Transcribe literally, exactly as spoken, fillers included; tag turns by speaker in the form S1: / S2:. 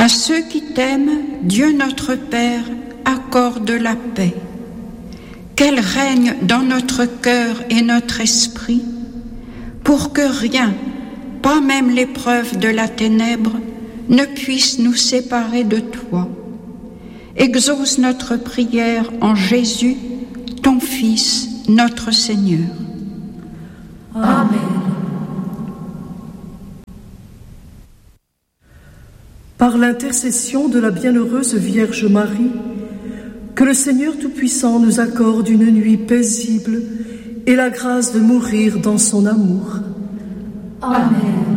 S1: À ceux qui t'aiment, Dieu notre Père accorde la paix. Qu'elle règne dans notre cœur et notre esprit, pour que rien, pas même l'épreuve de la ténèbre, ne puisse nous séparer de toi. Exauce notre prière en Jésus, ton Fils, notre Seigneur.
S2: Amen. Par l'intercession de la bienheureuse Vierge Marie, que le Seigneur Tout-Puissant nous accorde une nuit paisible et la grâce de mourir dans son amour.
S3: Amen.